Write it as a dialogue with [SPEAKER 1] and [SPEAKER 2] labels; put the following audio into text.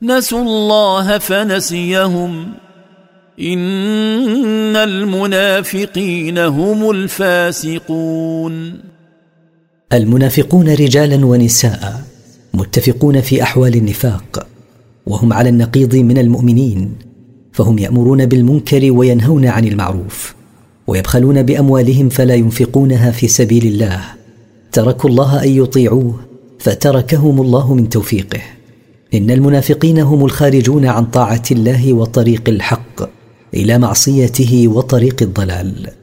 [SPEAKER 1] نسوا الله فنسيهم إن المنافقين هم الفاسقون.
[SPEAKER 2] المنافقون رجالا ونساء متفقون في أحوال النفاق، وهم على النقيض من المؤمنين، فهم يأمرون بالمنكر وينهون عن المعروف، ويبخلون بأموالهم فلا ينفقونها في سبيل الله. تركوا الله أن يطيعوه فتركهم الله من توفيقه. إن المنافقين هم الخارجون عن طاعة الله وطريق الحق إلى معصيته وطريق الضلال.